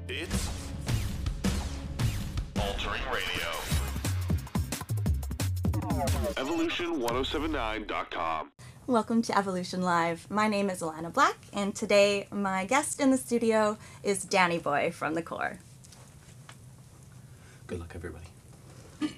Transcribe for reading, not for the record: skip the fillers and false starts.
It's Altering Radio. Evolution1079.com. Welcome to Evolution Live. My name is Alana Black, and today my guest in the studio is Danny Boy from The Core. Good luck, everybody.